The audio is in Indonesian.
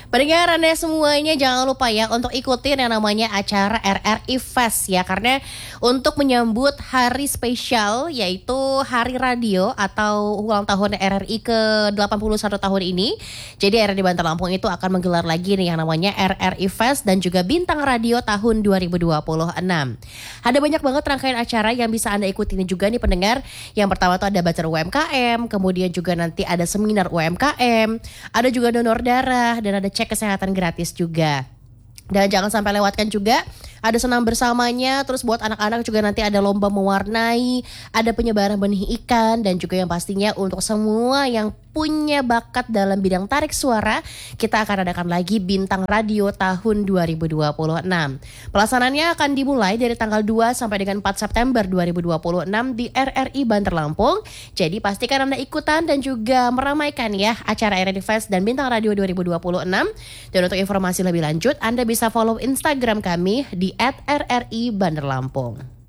Pendengar Anda semuanya jangan lupa ya untuk ikutin yang namanya acara RRI Fest ya. Karena untuk menyambut hari spesial yaitu Hari Radio atau ulang tahun RRI ke-81 tahun ini. Jadi RRI Bantar Lampung itu akan menggelar lagi nih yang namanya RRI Fest dan juga Bintang Radio tahun 2026. Ada banyak banget rangkaian acara yang bisa Anda ikutin juga nih pendengar. Yang pertama tuh ada Bazar UMKM, kemudian juga nanti ada seminar UMKM, ada juga donor darah dan ada cek kesehatan gratis juga. Dan jangan sampai lewatkan juga ada senam bersamanya. Terus buat anak-anak juga nanti ada lomba mewarnai, ada penyebaran benih ikan, dan juga yang pastinya untuk semua yang punya bakat dalam bidang tarik suara, kita akan adakan lagi Bintang Radio tahun 2026. Pelaksanaannya akan dimulai dari tanggal 2 sampai dengan 4 September 2026 di RRI Bantar Lampung. Jadi pastikan Anda ikutan dan juga meramaikan ya acara RRI Fest dan Bintang Radio 2026. Dan untuk informasi lebih lanjut Anda bisa follow Instagram kami di @rri Bandar Lampung.